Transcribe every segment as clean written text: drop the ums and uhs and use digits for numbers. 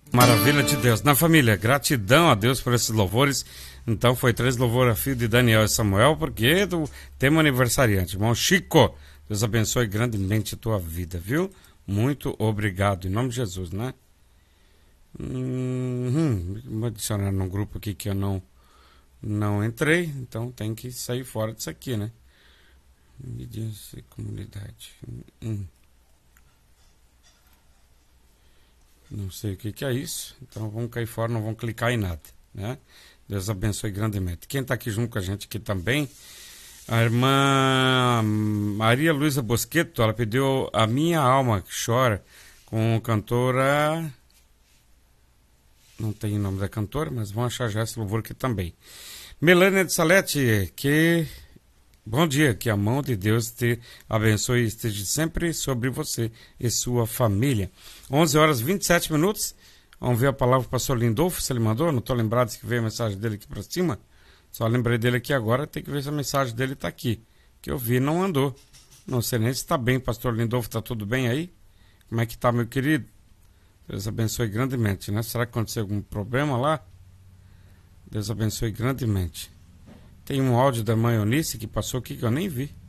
Maravilha de Deus. Na família, gratidão a Deus por esses louvores. Então foi 3 louvores a fio de Daniel e Samuel, porque temos aniversariante. Irmão Chico, Deus abençoe grandemente a tua vida, viu? Muito obrigado. Em nome de Jesus, né? Vou adicionar num grupo aqui que eu não entrei, então tem que sair fora disso aqui, né? Mídias e comunidade. Não sei o que é isso, então vamos cair fora, não vamos clicar em nada, né? Deus abençoe grandemente. Quem está aqui junto com a gente aqui também, a irmã Maria Luísa Bosqueto, ela pediu A Minha Alma que Chora, com a cantora, não tem o nome da cantora, mas vão achar já esse louvor aqui também. Melânia de Salete, bom dia, que a mão de Deus te abençoe e esteja sempre sobre você e sua família. 11h27. Vamos ver a palavra do pastor Lindolfo, se ele mandou. Não estou lembrado se veio a mensagem dele aqui para cima. Só lembrei dele aqui agora, tem que ver se a mensagem dele está aqui. Que eu vi, não andou. Não sei nem se está bem, pastor Lindolfo, está tudo bem aí? Como é que está, meu querido? Deus abençoe grandemente, né? Será que aconteceu algum problema lá? Deus abençoe grandemente. Tem um áudio da mãe Eunice que passou aqui que eu nem vi.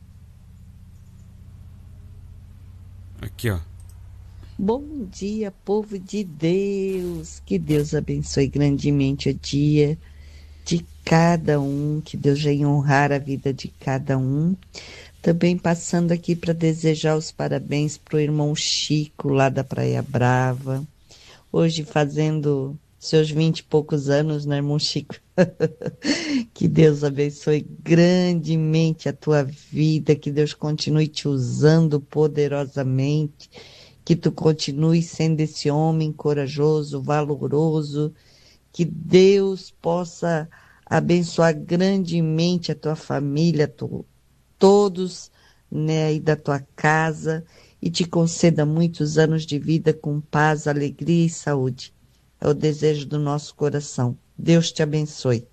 Aqui, ó. Bom dia, povo de Deus. Que Deus abençoe grandemente o dia de cada um. Que Deus venha honrar a vida de cada um. Também passando aqui para desejar os parabéns para o irmão Chico, lá da Praia Brava. Hoje fazendo seus 20 e poucos anos, né, irmão Chico? Que Deus abençoe grandemente a tua vida, que Deus continue te usando poderosamente, que tu continue sendo esse homem corajoso, valoroso, que Deus possa abençoar grandemente a tua família, todos, né, aí da tua casa, e te conceda muitos anos de vida com paz, alegria e saúde. É o desejo do nosso coração. Deus te abençoe.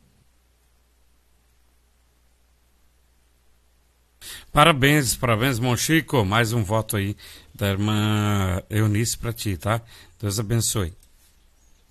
Parabéns, irmão Chico. Mais um voto aí da irmã Eunice para ti, tá? Deus abençoe.